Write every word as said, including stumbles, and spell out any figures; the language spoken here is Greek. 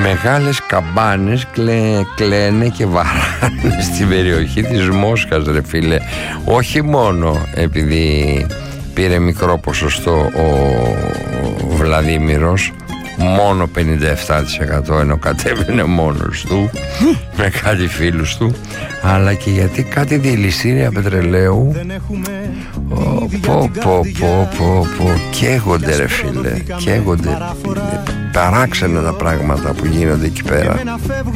Μεγάλες καμπάνες κλαί, κλαίνε και βαράνε στην περιοχή της Μόσχας, ρε φίλε. Όχι μόνο επειδή πήρε μικρό ποσοστό ο Βλαδίμηρος, μόνο πενήντα επτά τοις εκατό, ενώ κατέβαινε μόνος του με κάτι φίλους του, αλλά και γιατί κάτι διελιστήρια πετρελαίου πω πω πω πω πω καίγονται, ρε φίλε, καίγονται. Παράξενα τα πράγματα που γίνονται εκεί πέρα.